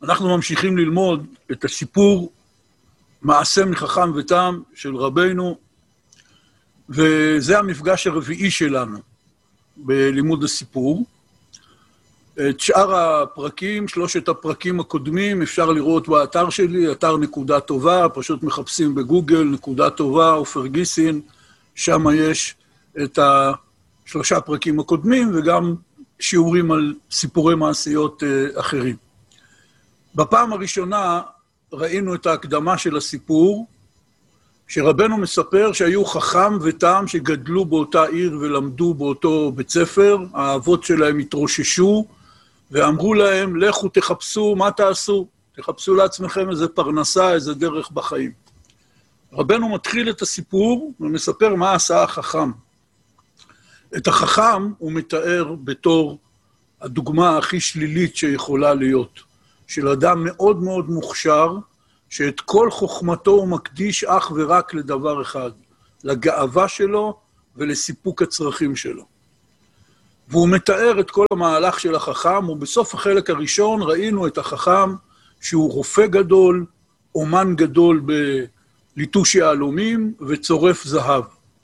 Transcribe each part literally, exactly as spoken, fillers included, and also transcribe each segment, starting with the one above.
אנחנו ממשיכים ללמוד את הסיפור מעשה מחכם ותם של רבנו, וזה המפגש הרביעי שלנו בלימוד הסיפור. את שאר הפרקים, שלושת הפרקים הקודמים, אפשר לראות באתר שלי, אתר נקודה טובה, פשוט מחפשים בגוגל, נקודה טובה, עופר גיסין, שם יש את השלושה פרקים הקודמים, וגם שיעורים על סיפורי מעשיות אחרים. בפעם הראשונה ראינו את ההקדמה של הסיפור, שרבנו מספר שהיו חכם ותם שגדלו באותה עיר ולמדו באותו בית ספר, האבות שלהם התרוששו, ואמרו להם, לכו תחפשו, מה תעשו? תחפשו לעצמכם איזה פרנסה, איזה דרך בחיים. רבנו מתחיל את הסיפור ומספר מה עשה החכם. את החכם הוא מתאר בתור הדוגמה הכי שלילית שיכולה להיות, של אדם מאוד מאוד מוכשר, שאת כל חוכמתו הוא מקדיש אך ורק לדבר אחד, לגאווה שלו ולסיפוק הצרכים שלו. והוא מתאר את כל המהלך של החכם, ובסוף החלק הראשון ראינו את החכם שהוא רופא גדול, אומן גדול בליטוש יהלומים וצורף זהב.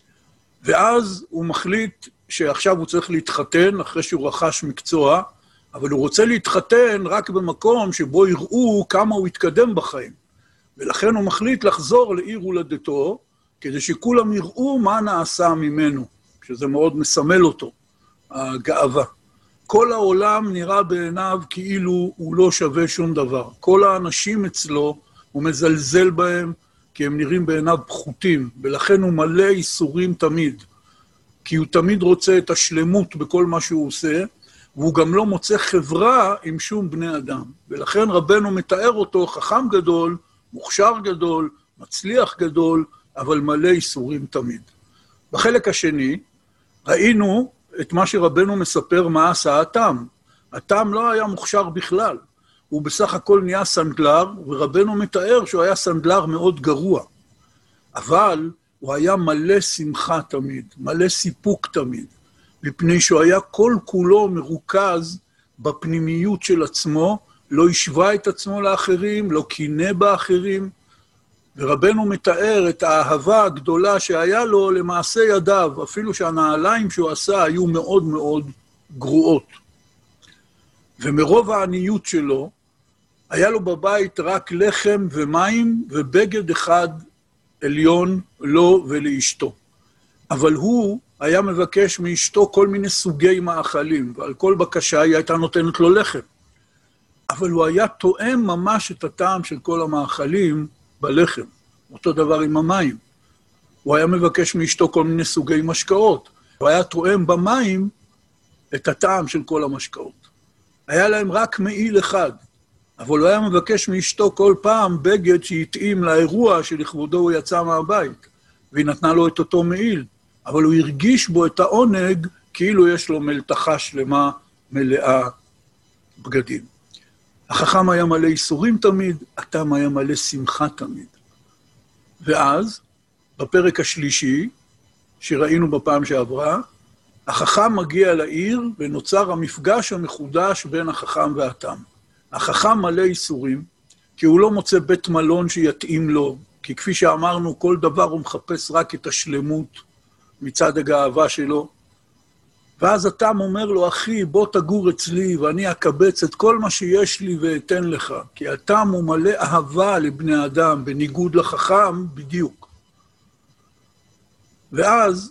ואז הוא מחליט שעכשיו הוא צריך להתחתן אחרי שהוא רכש מקצוע, אבל הוא רוצה להתחתן רק במקום שבו יראו כמה הוא יתקדם בחיים. ולכן הוא מחליט לחזור לעיר הולדתו, כדי שכולם יראו מה נעשה ממנו, שזה מאוד מסמל אותו, הגאווה. כל העולם נראה בעיניו כאילו הוא לא שווה שום דבר. כל האנשים אצלו, הוא מזלזל בהם, כי הם נראים בעיניו פחותים, ולכן הוא מלא איסורים תמיד. כי הוא תמיד רוצה את השלמות בכל מה שהוא עושה, והוא גם לא מוצא חברה עם שום בני אדם. ולכן רבנו מתאר אותו חכם גדול, מוכשר גדול, מצליח גדול, אבל מלא איסורים תמיד. בחלק השני, ראינו את מה שרבנו מספר מה עשה התם. התם לא היה מוכשר בכלל. הוא בסך הכל נהיה סנדלר, ורבנו מתאר שהוא היה סנדלר מאוד גרוע. אבל הוא היה מלא שמחה תמיד, מלא סיפוק תמיד, מפני שהוא היה כל כולו מרוכז בפנימיות של עצמו, לא השווה את עצמו לאחרים, לא קינא באחרים, ורבנו מתאר את האהבה הגדולה שהיה לו למעשה ידיו, אפילו שהנעליים שהוא עשה היו מאוד מאוד גרועות. ומרוב העניות שלו, היה לו בבית רק לחם ומים ובגד אחד עליון לו ולאשתו. אבל הוא היה מבקש מאשתו כל מיני סוגי מאכלים, ועל כל בקשה היא הייתה נותנת לו לחם. אבל הוא היה תואם ממש את הטעם של כל המאכלים בלחם. אותו דבר עם המים. הוא היה מבקש מאשתו כל מיני סוגי משקאות. הוא היה תואם במים את הטעם של כל המשקאות. היה להם רק מעיל אחד, אבל הוא היה מבקש מאשתו כל פעם בגד שהתאים לאירוע שלכבודו הוא יצא מהבית, והיא נתנה לו את אותו מעיל, אבל הוא הרגיש בו את העונג כאילו יש לו מלתחה שלמה מלאה בגדים. החכם היה מלא איסורים תמיד, התם היה מלא שמחה תמיד. ואז, בפרק השלישי, שראינו בפעם שעברה, החכם מגיע לעיר ונוצר המפגש המחודש בין החכם והתם. החכם מלא איסורים, כי הוא לא מוצא בית מלון שיתאים לו, כי כפי שאמרנו, כל דבר הוא מחפש רק את השלמות מצד הגאווה שלו. ואז התם אומר לו, אחי, בוא תגור אצלי ואני אקבץ את כל מה שיש לי ואתן לך, כי התם הוא מלא אהבה לבני אדם, בניגוד לחכם בדיוק. ואז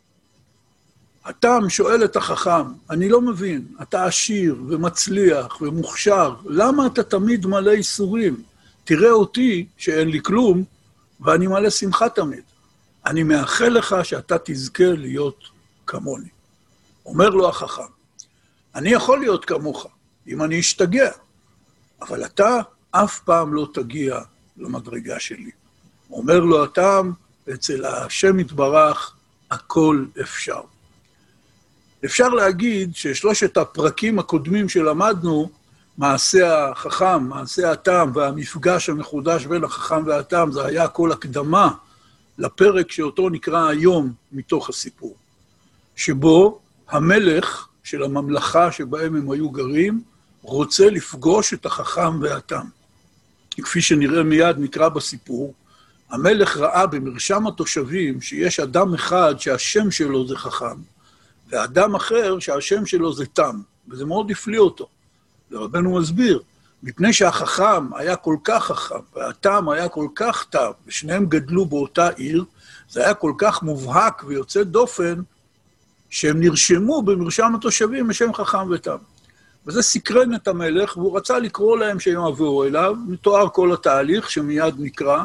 התם שואל את החכם, אני לא מבין, אתה עשיר ומצליח ומוכשר, למה אתה תמיד מלא איסורים? תראה אותי שאין לי כלום, ואני מלא שמחה תמיד. אני מאחל לך שאתה תזכה להיות כמוני. אומר לו החכם, אני יכול להיות כמוך, אם אני אשתגע, אבל אתה אף פעם לא תגיע למדרגה שלי. אומר לו התם, אצל השם יתברך, הכל אפשר. אפשר להגיד ששלושת הפרקים הקודמים שלמדנו, מעשה החכם, מעשה התם והמפגש המחודש בין החכם והתם, זה היה כל הקדמה לפרק שאותו נקרא היום מתוך הסיפור, שבו המלך של הממלכה שבהם הם היו גרים, רוצה לפגוש את החכם והתם. כפי שנראה מיד נקרא בסיפור, המלך ראה במרשם התושבים שיש אדם אחד שהשם שלו זה חכם, ואדם אחר שהשם שלו זה תם, וזה מאוד הפליא אותו. ורבנו מסביר, מפני שהחכם היה כל כך חכם, והתם היה כל כך תם, ושניהם גדלו באותה עיר, זה היה כל כך מובהק ויוצא דופן, שהם נרשמו במרשם התושבים בשם חכם ותם. וזה סקרן את המלך, והוא רצה לקרוא להם שהם עברו אליו, מתואר כל התהליך שמיד נקרא.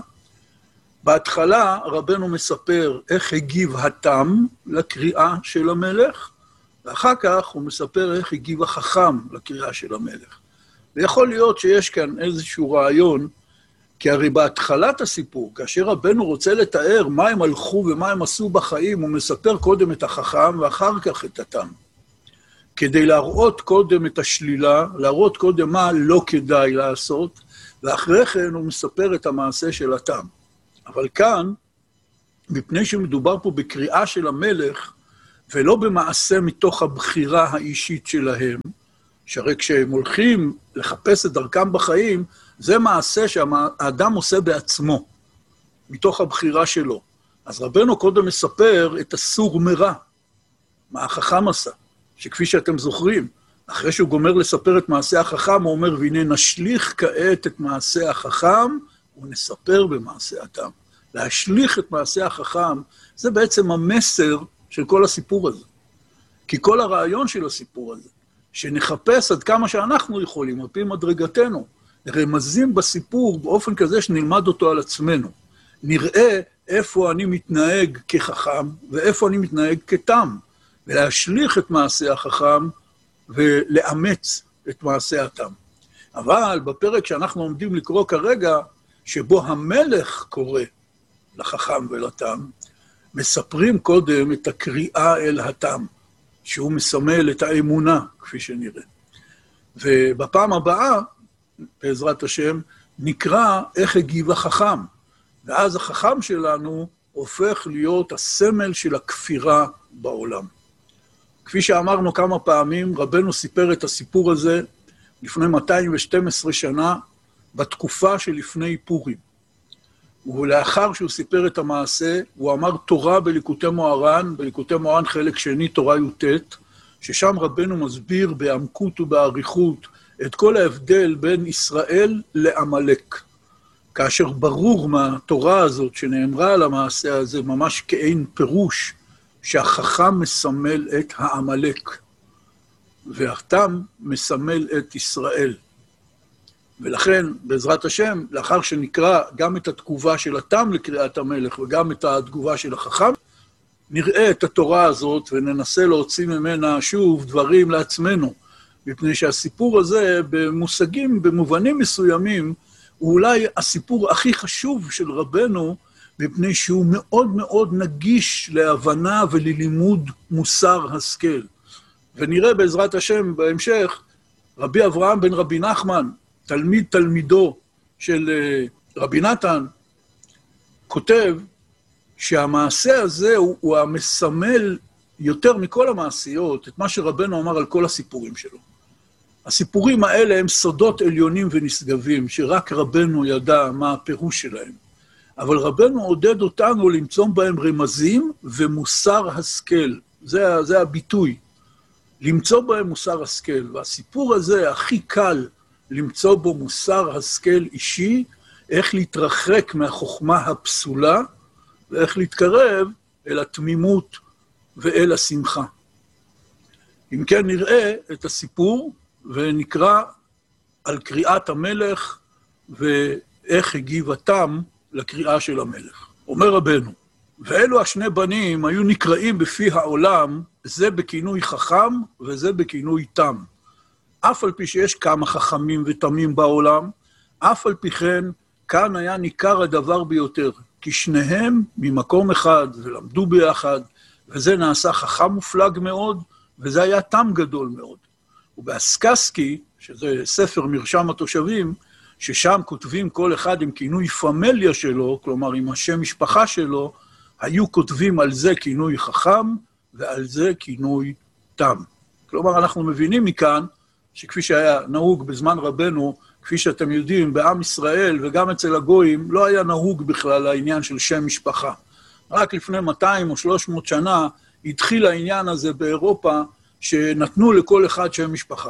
בהתחלה רבנו מספר איך הגיב התם לקריאה של המלך, ואחר כך הוא מספר איך הגיב החכם לקריאה של המלך. ויכול להיות שיש כאן איזשהו רעיון, כי הרי בהתחלת הסיפור, כאשר רבנו רוצה לתאר מה הם הלכו ומה הם עשו בחיים, הוא מספר קודם את החכם ואחר כך את התם. כדי להראות קודם את השלילה, להראות קודם מה לא כדאי לעשות, ואחרי כן הוא מספר את המעשה של התם. אבל כאן, מפני שמדובר פה בקריאה של המלך, ולא במעשה מתוך הבחירה האישית שלהם, שהרי כשהם הולכים לחפש את דרכם בחיים, זה מעשה שהאדם עושה בעצמו, מתוך הבחירה שלו. אז רבנו קודם מספר את הסור מרע, מה החכם עשה, שכפי שאתם זוכרים, אחרי שהוא גומר לספר את מעשה החכם, הוא אומר, והנה נשליך כעת את מעשה החכם, ונספר במעשה התם. להשליך את מעשה החכם, זה בעצם המסר של כל הסיפור הזה. כי כל הרעיון של הסיפור הזה, שנחפש עד כמה שאנחנו יכולים, על פי מדרגתנו, רמזים בסיפור באופן כזה שנלמד אותו על עצמנו. נראה איפה אני מתנהג כחכם, ואיפה אני מתנהג כתם, ולהשליך את מעשה החכם, ולאמץ את מעשה התם. אבל בפרק שאנחנו עומדים לקרוא כרגע, שבו המלך קורא לחכם ולתם, מספרים קודם את הקריאה אל התם, שהוא מסמל את האמונה, כפי שנראה. ובפעם הבאה, בעזרת השם, נקרא איך הגיב החכם. ואז החכם שלנו הופך להיות הסמל של הכפירה בעולם. כפי שאמרנו כמה פעמים, רבנו סיפר את הסיפור הזה לפני מאתיים ושתים עשרה שנה, בתקופה שלפני פורים. ולאחר שהוא סיפר את המעשה, הוא אמר תורה בליקוטי מוהר"ן, בליקוטי מוהר"ן חלק שני, תורה י"ט, ששם רבנו מסביר בעמקות ובאריכות את כל ההבדל בין ישראל לעמלק. כאשר ברור מהתורה הזאת שנאמרה על המעשה הזה, ממש כאין פירוש, שהחכם מסמל את העמלק, והתם מסמל את ישראל. ולכן, בעזרת השם, לאחר שנקרא גם את התגובה של התם לקריאת המלך, וגם את התגובה של החכם, נראה את התורה הזאת וננסה להוציא ממנה שוב דברים לעצמנו, מפני שהסיפור הזה במושגים, במובנים מסוימים, הוא אולי הסיפור הכי חשוב של רבנו, מפני שהוא מאוד מאוד נגיש להבנה וללימוד מוסר השכל. ונראה בעזרת השם בהמשך, רבי אברהם בן רבי נחמן, תלמיד תלמידו של רבי נתן, כותב שהמעשה הזה הוא, הוא המסמל יותר מכל המעשיות, את מה שרבנו אמר על כל הסיפורים שלו. הסיפורים האלה הם סודות עליונים ונשגבים, שרק רבנו ידע מה הפירוש שלהם. אבל רבנו עודד אותנו למצוא בהם רמזים ומוסר השכל. זה, זה הביטוי. למצוא בהם מוסר השכל. והסיפור הזה הכי קל למצוא בו מוסר השכל אישי, איך להתרחק מהחוכמה הפסולה, ואיך להתקרב אל התמימות ואל השמחה. אם כן נראה את הסיפור, ונקרא על קריאת המלך, ואיך הגיב התם לקריאה של המלך. אומר רבנו, ואלו השני בנים היו נקראים בפי העולם, זה בכינוי חכם וזה בכינוי תם. אף על פי שיש כמה חכמים ותמים בעולם, אף על פי כן, כאן היה ניכר הדבר ביותר, כי שניהם ממקום אחד ולמדו ביחד, וזה נעשה חכם מופלג מאוד, וזה היה תם גדול מאוד. ובאסקסקי, שזה ספר מרשם התושבים, ששם כותבים כל אחד עם כינוי פמליה שלו, כלומר עם השם משפחה שלו, היו כותבים על זה כינוי חכם, ועל זה כינוי תם. כלומר, אנחנו מבינים מכאן, שכפי שהיה נהוג בזמן רבנו, כפי שאתם יודעים, בעם ישראל וגם אצל הגויים, לא היה נהוג בכלל העניין של שם משפחה. רק לפני מאתיים או שלוש מאות שנה התחיל העניין הזה באירופה, שנתנו לכל אחד שם משפחה.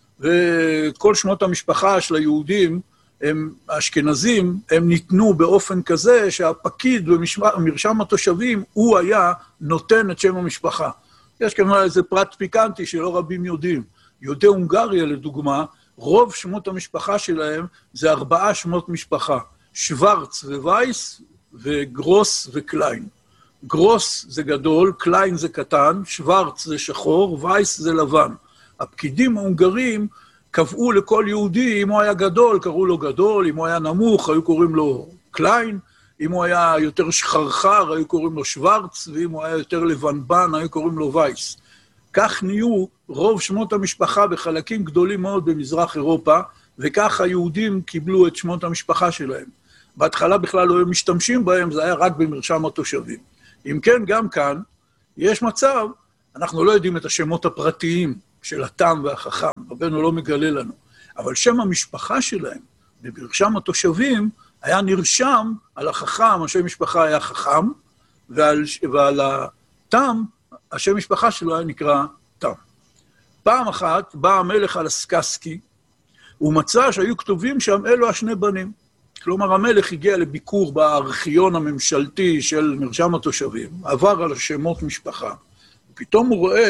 וכל שמות המשפחה של היהודים, הם, האשכנזים, הם ניתנו באופן כזה שהפקיד במרשם התושבים, הוא היה נותן את שם המשפחה. יש כמובן איזה פרט פיקנטי שלא רבים יודעים. יהודי הונגריה, לדוגמה, רוב שמות המשפחה שלהם זה ארבעה שמות משפחה. שוורץ ווייס וגרוס וקליין. גרוס זה גדול, קליין זה קטן, שוורץ זה שחור, וייס זה לבן. הפקידים ההונגרים קבעו לכל יהודי, אם הוא היה גדול, קראו לו גדול, אם הוא היה נמוך, היו קוראים לו קליין, אם הוא היה יותר שחרחר, היו קוראים לו שוורץ, ואם הוא היה יותר לבנבן, היו קוראים לו וייס. כך נהיו רוב שמות המשפחה בחלקים גדולים מאוד במזרח אירופה, וכך היהודים קיבלו את שמות המשפחה שלהם. בהתחלה בכלל לא היו משתמשים בהם, זה היה רק במרשם התושבים. אם כן, גם כאן יש מצב, אנחנו לא יודעים את השמות הפרטיים של התם והחכם, רבנו לא מגלה לנו, אבל שם המשפחה שלהם במרשם התושבים היה נרשם על החכם, השם משפחה היה חכם, ועל, ועל התם, השם משפחה שלו היה נקרא תם. פעם אחת בא המלך על הסקסקי, הוא מצא שהיו כתובים שם אלו השני בנים. כלומר, המלך הגיע לביקור בארכיון הממשלתי של מרשם התושבים, עבר על השמות משפחה, ופתאום הוא רואה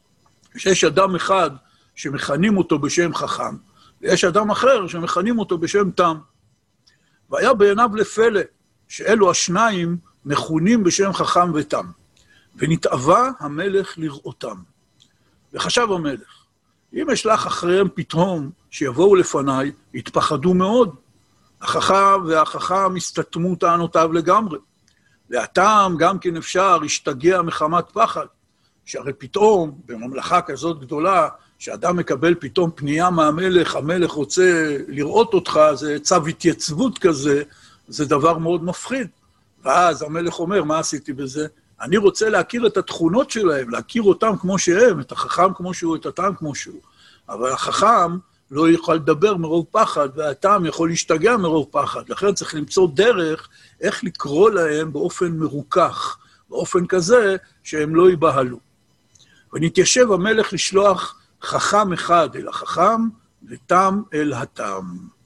שיש אדם אחד שמכנים אותו בשם חכם, ויש אדם אחר שמכנים אותו בשם תם. והיה בעיניו לפלא שאלו השניים מכונים בשם חכם ותם, ונתאווה המלך לראותם. וחשב המלך, אם אשלח אחריהם פתאום שיבואו לפניי, יתפחדו מאוד. החכם והחכם הסתתמו טענותיו לגמרי. והטעם גם כן אפשר השתגע מחמת פחד, שהרי פתאום בממלכה כזאת גדולה, שאדם מקבל פתאום פנייה מהמלך, המלך רוצה לראות אותך, זה צו התייצבות כזה, זה דבר מאוד מפחיד. ואז המלך אומר, מה עשיתי בזה? אני רוצה להכיר את התכונות שלהם, להכיר אותם כמו שהם, את החכם כמו שהוא, את הטעם כמו שהוא. אבל החכם לא יכול לדבר מרוב פחד, והטעם יכול להשתגע מרוב פחד. לכן צריך למצוא דרך איך לקרוא להם באופן מרוכך, באופן כזה שהם לא ייבהלו. ונתיישב המלך לשלוח חכם אחד אל החכם, ותם אל התם.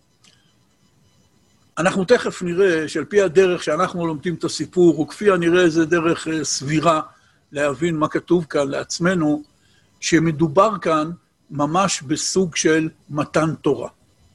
אנחנו תכף נראה שעל פי הדרך שאנחנו לומדים את הסיפור, וכפי הנראה זה דרך סבירה להבין מה כתוב כאן לעצמנו, שמדובר כאן ממש בסוג של מתן תורה.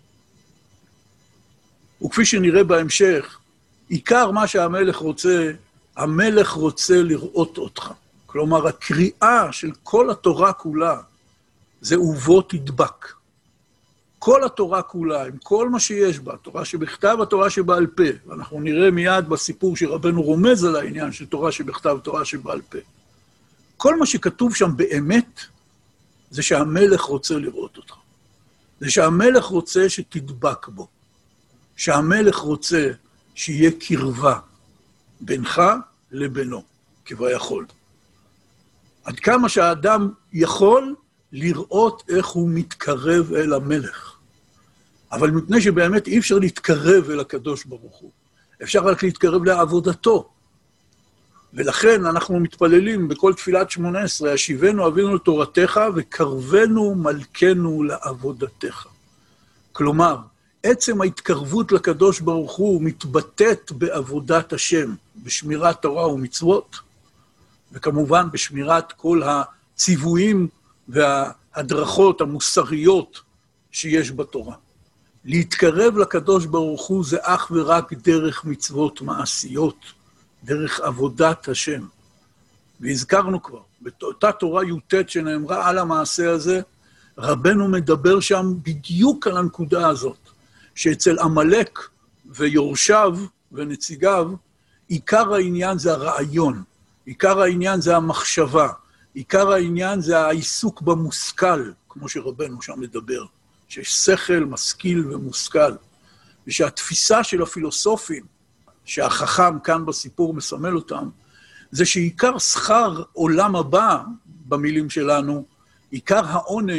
וכפי שנראה בהמשך, עיקר מה שהמלך רוצה, המלך רוצה לראות אותך. כלומר, הקריאה של כל התורה כולה, זה ובו תדבק. כל התורה כולה, עם כל מה שיש בה, התורה שבכתב, התורה שבעל פה, ואנחנו נראה מיד בסיפור שרבנו רומז על העניין של תורה שבכתב, תורה שבעל פה. כל מה שכתוב שם באמת, זה שהמלך רוצה לראות אותך. זה שהמלך רוצה שתדבק בו. שהמלך רוצה שיהיה קרבה בינך לבינו, כביכול. עד כמה שהאדם יכול לראות איך הוא מתקרב אל המלך. אבל מפני שבאמת אי אפשר להתקרב אל הקדוש ברוך הוא. אפשר רק להתקרב לעבודתו. ולכן אנחנו מתפללים בכל תפילת שמונה עשרה, השיבנו אבינו לתורתך וקרבנו מלכנו לעבודתך. כלומר, עצם ההתקרבות לקדוש ברוך הוא מתבטאת בעבודת השם, בשמירת תורה ומצוות, וכמובן בשמירת כל הציוויים וההדרכות המוסריות שיש בתורה. להתקרב לקדוש ברוך הוא זה אך ורק דרך מצוות מעשיות, דרך עבודת השם. והזכרנו כבר, באותה תורה י"ט שנאמרה על המעשה הזה, רבנו מדבר שם בדיוק על הנקודה הזאת, שאצל עמלק ויורשיו ונציגיו, עיקר העניין זה הרעיון, עיקר העניין זה המחשבה, עיקר העניין זה העיסוק במושכל, כמו שרבנו שם מדבר, שיש שכל, משכיל ומושכל, ושהתפיסה של הפילוסופים, שהחכם כאן בסיפור מסמל אותם, זה שעיקר שכר עולם הבא, במילים שלנו, עיקר העונג,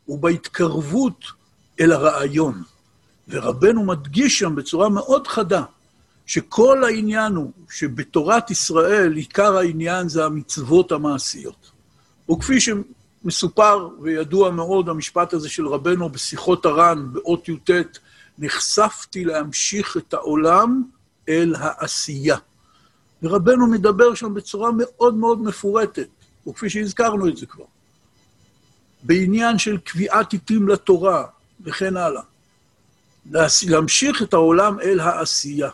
ובהתקרבות אל הרעיון. ורבנו מדגיש שם בצורה מאוד חדה, שכל העניין הוא שבתורת ישראל עיקר העניין זה המצוות המעשיות. וכפי שמסופר וידוע מאוד המשפט הזה של רבנו בשיחות הר"ן באות י"ט, נחשפתי להמשיך את העולם אל העשייה. ורבנו מדבר שם בצורה מאוד מאוד מפורטת, וכפי שהזכרנו את זה כבר, בעניין של קביעת עיתים לתורה וכן הלאה. להמשיך את העולם אל העשייה.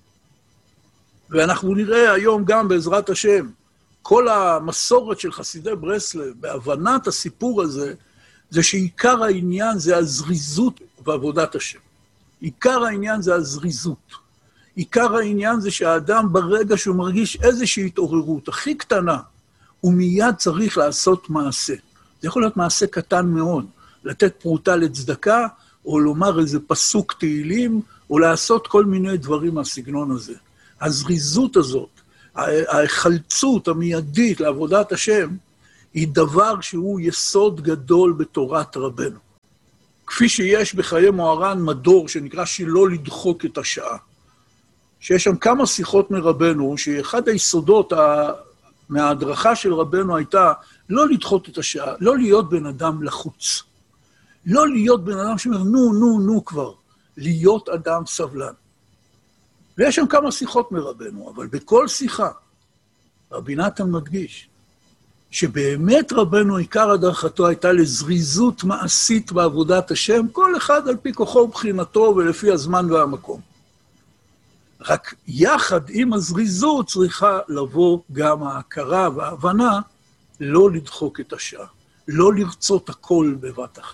ואנחנו נראה היום גם בעזרת השם, כל המסורת של חסידי ברסלב, בהבנת הסיפור הזה, זה שעיקר העניין זה הזריזות בעבודת השם. עיקר העניין זה הזריזות. עיקר העניין זה שהאדם ברגע שהוא מרגיש איזושהי התעוררות הכי קטנה, הוא מיד צריך לעשות מעשה. זה יכול להיות מעשה קטן מאוד, לתת פרוטה לצדקה, או לומר איזה פסוק תהילים, או לעשות כל מיני דברים מהסגנון הזה. הזריזות הזאת, ההחלצות המיידית לעבודת השם, היא דבר שהוא יסוד גדול בתורת רבנו. כפי שיש בחיי מוהר"ן מדור שנקרא שלא לדחוק את השעה. שיש שם כמה שיחות מרבנו, שאחד היסודות מההדרכה של רבנו הייתה לא לדחות את השעה, לא להיות בן אדם לחוץ. לא להיות בן אדם שאומר, נו, נו, נו כבר, להיות אדם סבלן. ויש שם כמה שיחות מרבנו, אבל בכל שיחה, רבי נתן מדגיש, שבאמת רבנו עיקר הדרכתו הייתה לזריזות מעשית בעבודת השם, כל אחד על פי כוחו ובחינתו ולפי הזמן והמקום. רק יחד עם הזריזות צריכה לבוא גם ההכרה וההבנה לא לדחוק את השעה, לא לרצות הכל בבת אחת.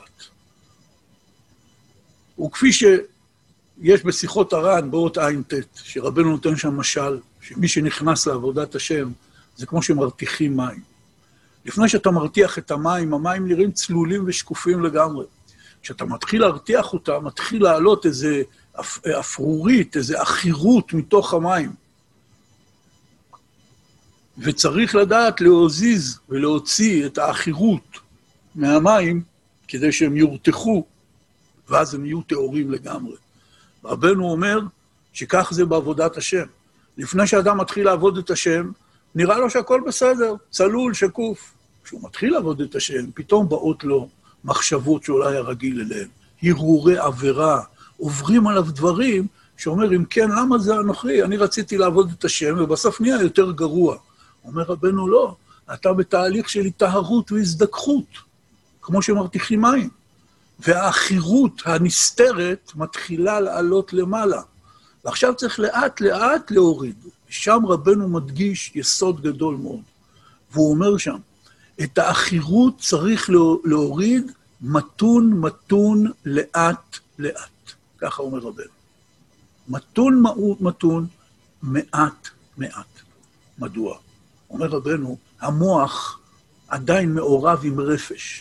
וכפי שיש בשיחות הר"ן באות עין תת, שרבנו נותן שם משל, שמי שנכנס לעבודת השם, זה כמו שמרתיחים מים. לפני שאתה מרתיח את המים, המים נראים צלולים ושקופים לגמרי. כשאתה מתחיל להרתיח אותה, מתחיל לעלות איזה אפרורית, איזה אחירות מתוך המים. וצריך לדעת להוזיז ולהוציא את האחירות מהמים, כדי שהם יורתחו, ואז הם יהיו טהורים לגמרי. רבנו אומר שכך זה בעבודת השם. לפני שאדם מתחיל לעבוד את השם, נראה לו שהכל בסדר, צלול, שקוף. כשהוא מתחיל לעבוד את השם, פתאום באות לו מחשבות שאולי הרגיל אליהן, הרהורי עבירה, עוברים עליו דברים שאומר, אם כן, למה זה אנוכי? אני רציתי לעבוד את השם, ובסוף נהיה יותר גרוע. אומר רבנו, לא, אתה בתהליך של התאהרות והזדככות, כמו שמרתיחים מים. והאחירות הנסתרת מתחילה לעלות למעלה. ועכשיו צריך לאט לאט להוריד. שם רבנו מדגיש יסוד גדול מאוד. והוא אומר שם, את האחירות צריך להוריד מתון מתון לאט לאט. ככה אומר רבנו. מתון מתון, מעט מעט. מדוע? אומר רבנו, המוח עדיין מעורב עם רפש.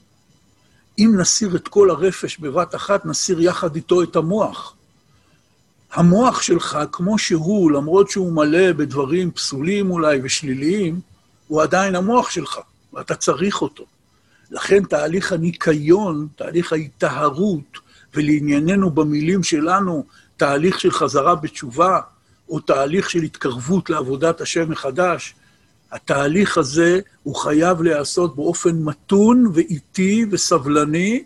אם נסיר את כל הרפש בבת אחת, נסיר יחד איתו את המוח. המוח שלך, כמו שהוא, למרות שהוא מלא בדברים פסולים אולי ושליליים, הוא עדיין המוח שלך, ואתה צריך אותו. לכן תהליך הניקיון, תהליך ההיטהרות, ולענייננו במילים שלנו, תהליך של חזרה בתשובה, או תהליך של התקרבות לעבודת השם מחדש, התהליך הזה הוא חייב להיעשות באופן מתון ואיטי וסבלני,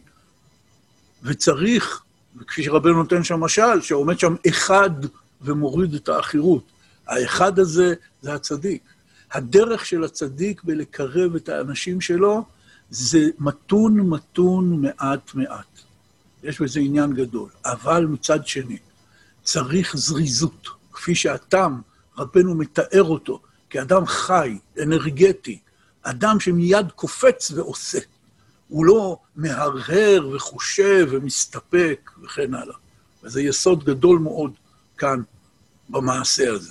וצריך, וכפי שרבנו נותן שם משל, שעומד שם אחד ומוריד את האחירות. האחד הזה זה הצדיק. הדרך של הצדיק בלקרב את האנשים שלו, זה מתון מתון מעט מעט. יש בזה עניין גדול. אבל מצד שני, צריך זריזות, כפי שהתם, רבנו מתאר אותו, כאדם חי, אנרגטי, אדם שמיד קופץ ועושה. הוא לא מהרהר וחושב ומסתפק וכן הלאה. וזה יסוד גדול מאוד כאן במעשה הזה.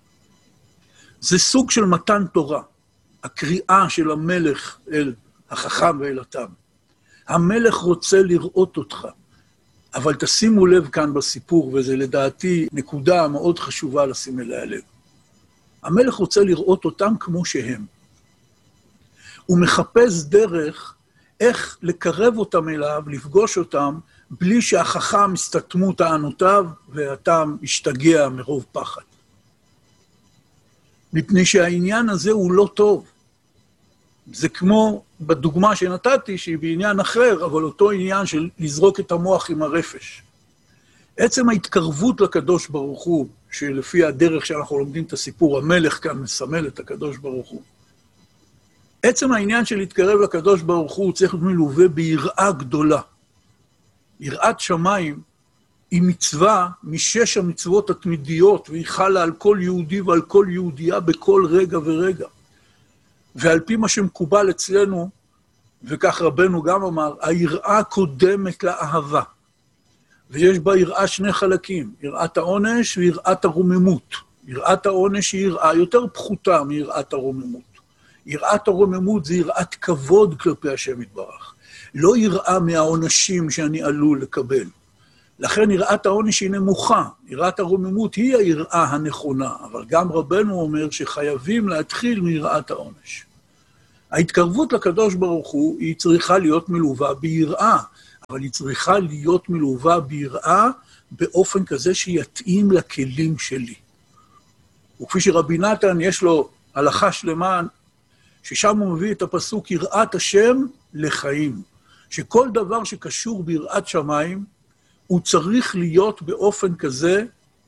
זה סוג של מתן תורה, הקריאה של המלך אל החכם ואל התם. המלך רוצה לראות אותך, אבל תשימו לב כאן בסיפור, וזה לדעתי נקודה מאוד חשובה לשים אליה לב. המלך רוצה לראות אותם כמו שהם. הוא מחפש דרך איך לקרב אותם אליו, לפגוש אותם, בלי שהחכם הסתתמו טענותיו, והתם השתגע מרוב פחד. מפני שהעניין הזה הוא לא טוב. זה כמו בדוגמה שנתתי, שהיא בעניין אחר, אבל אותו עניין של לזרוק את המוח עם הרפש. עצם ההתקרבות לקדוש ברוך הוא, שלפי הדרך שאנחנו לומדים את הסיפור, המלך כאן מסמל את הקדוש ברוך הוא. עצם העניין של להתקרב לקדוש ברוך הוא צריך להיות מלווה ביראה גדולה. יראת שמיים היא מצווה משש המצוות התמידיות, והיא חלה על כל יהודי ועל כל יהודייה בכל רגע ורגע. ועל פי מה שמקובל אצלנו, וכך רבנו גם אמר, היראה קודמת לאהבה. ויש בה יראה שני חלקים, יראת העונש ויראת הרוממות. יראת העונש היא יראה יותר פחותה מיראת הרוממות. יראת הרוממות זה יראת כבוד כלפי השם יתברך. לא יראה מהעונשים שאני עלול לקבל. לכן יראת העונש היא נמוכה, יראת הרוממות היא היראה הנכונה, אבל גם רבנו אומר שחייבים להתחיל מיראת העונש. ההתקרבות לקדוש ברוך הוא היא צריכה להיות מלווה ביראה, אבל היא צריכה להיות מלווה ביראה באופן כזה שיתאים לכלים שלי. וכפי שרבי נתן יש לו הלכה שלמה, ששם הוא מביא את הפסוק יראת השם לחיים, שכל דבר שקשור ביראת שמיים, הוא צריך להיות באופן כזה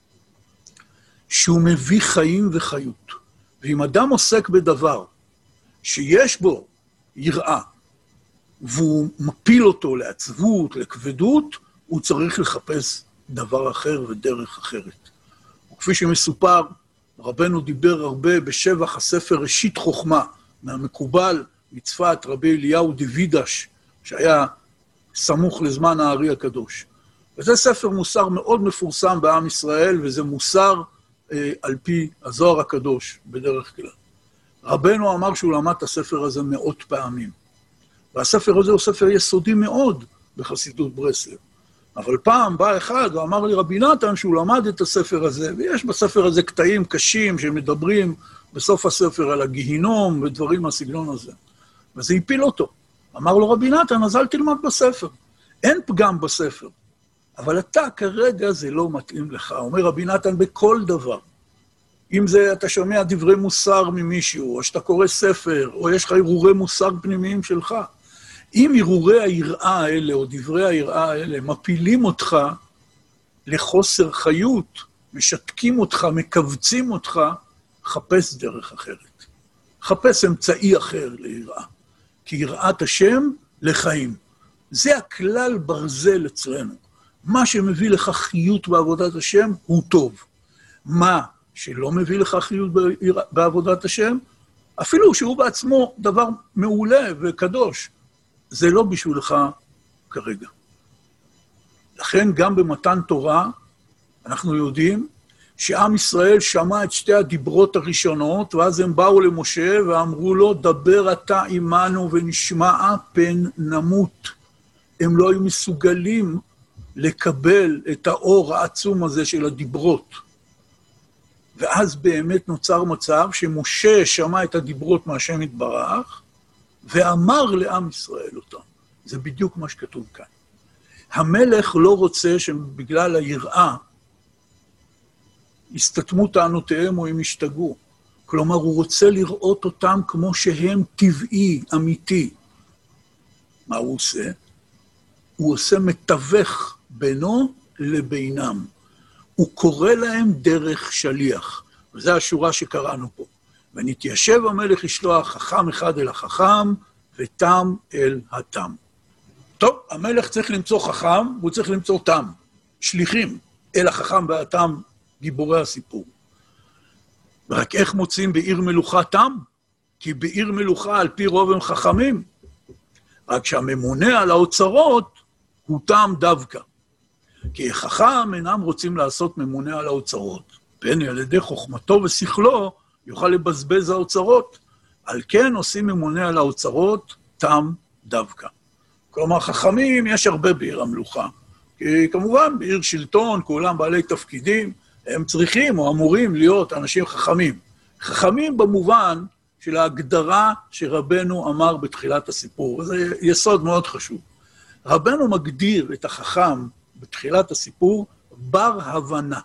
שהוא מביא חיים וחיות. ואם אדם עוסק בדבר שיש בו יראה, והוא מפיל אותו לעצבות, לכבדות, הוא צריך לחפש דבר אחר ודרך אחרת. וכפי שמסופר, רבנו דיבר הרבה בשבח הספר ראשית חוכמה, מהמקובל מצפת רבי אליהו דוידש, שהיה סמוך לזמן הארי הקדוש. וזה ספר מוסר מאוד מפורסם בעם ישראל, וזה מוסר אה, על פי הזוהר הקדוש בדרך כלל. רבנו אמר שהוא למד את הספר הזה מאות פעמים. והספר הזה הוא ספר יסודי מאוד בחסידות ברסלב. אבל פעם בא אחד ואמר לי רבי נתן שהוא למד את הספר הזה, ויש בספר הזה קטעים קשים שמדברים בסוף הספר על הגיהינום ודברים מהסגנון הזה. וזה הפיל אותו. אמר לו רבי נתן, אז אל תלמד בספר. אין פגם בספר. אבל אתה כרגע זה לא מתאים לך. אומר רבי נתן בכל דבר. אם זה אתה שומע דברי מוסר ממישהו, או שאתה קורא ספר, או יש לך הרהורי מוסר פנימיים שלך, אם הרהורי היראה האלה, או דברי היראה האלה, מפילים אותך לחוסר חיות, משתקים אותך, מקבצים אותך, חפש דרך אחרת. חפש אמצעי אחר ליראה. כי יראת השם לחיים. זה הכלל ברזל אצלנו. מה שמביא לך חיות בעבודת השם הוא טוב. מה שלא מביא לך חיות בעבודת השם, אפילו שהוא בעצמו דבר מעולה וקדוש, זה לא בשבילך כרגע. לכן גם במתן תורה, אנחנו יודעים שעם ישראל שמע את שתי הדיברות הראשונות, ואז הם באו למשה ואמרו לו, דבר אתה עמנו ונשמע פן נמות. הם לא היו מסוגלים לקבל את האור העצום הזה של הדיברות. ואז באמת נוצר מצב שמשה שמע את הדיברות מהשם יתברך, ואמר לעם ישראל אותם. זה בדיוק מה שכתוב כאן. המלך לא רוצה שבגלל היראה, הסתתמו טענותיהם או הם ישתגעו. כלומר, הוא רוצה לראות אותם כמו שהם טבעי, אמיתי. מה הוא עושה? הוא עושה מתווך בינו לבינם. הוא קורא להם דרך שליח. וזו השורה שקראנו פה. ונתיישב המלך לשלוח חכם אחד אל החכם, ותם אל התם. טוב, המלך צריך למצוא חכם, והוא צריך למצוא תם. שליחים אל החכם והתם, גיבורי הסיפור. ורק איך מוצאים בעיר מלוכה תם? כי בעיר מלוכה על פי רוב הם חכמים. רק שהממונה על האוצרות הוא תם דווקא. כי חכם אינם רוצים לעשות ממונה על האוצרות. פן על ידי חוכמתו ושכלו יוכל לבזבז האוצרות. על כן עושים ממונה על האוצרות תם דווקא. כלומר, חכמים יש הרבה בעיר המלוכה. כי כמובן בעיר שלטון, כולם בעלי תפקידים, הם צריכים או אמורים להיות אנשים חכמים. חכמים במובן של ההגדרה שרבנו אמר בתחילת הסיפור. זה יסוד מאוד חשוב. רבנו מגדיר את החכם בתחילת הסיפור בר הבנה.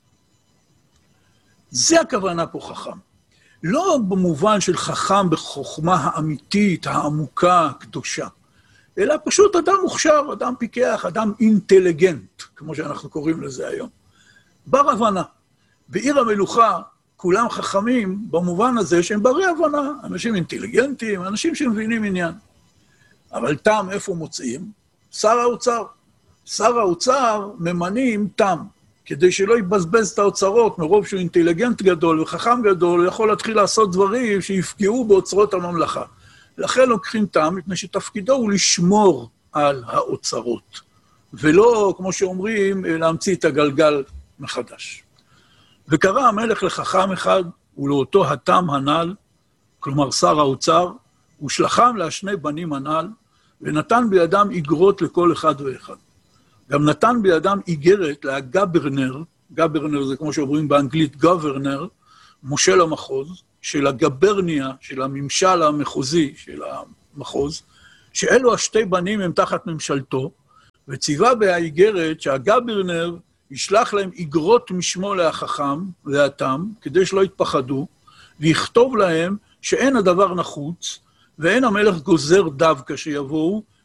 זה הכוונה פה חכם. לא במובן של חכם בחוכמה האמיתית, העמוקה, הקדושה, אלא פשוט אדם מוכשר, אדם פיקח, אדם אינטליגנט, כמו שאנחנו קוראים לזה היום. בר הבנה. בעיר המלוכה כולם חכמים במובן הזה שהם ברי הבנה, אנשים אינטליגנטים, אנשים שמבינים עניין. אבל תם איפה מוצאים? שר האוצר. שר האוצר ממנים תם, כדי שלא יבזבז את האוצרות, מרוב שהוא אינטליגנט גדול וחכם גדול, הוא יכול להתחיל לעשות דברים שיפגעו באוצרות הממלכה. לכן לוקחים תם, מפני שתפקידו הוא לשמור על האוצרות, ולא, כמו שאומרים, להמציא את הגלגל מחדש. וקרא המלך לחכם אחד, ולאותו התם הנ"ל, כלומר שר האוצר, ושלחם להשני בנים הנ"ל, ונתן בידם איגרות לכל אחד ואחד. גם נתן בידם איגרת להגברנר, גברנר זה כמו שאומרים באנגלית גוברנר, מושל המחוז, של הגברניה, של הממשל המחוזי של המחוז, שאלו השתי בנים הם תחת ממשלתו, וציווה באיגרת שהגברנר ישלח להם איגרות משמו להחכם, להתם, כדי שלא יתפחדו, ויכתוב להם שאין הדבר נחוץ, ואין המלך גוזר דווקא שיבואו,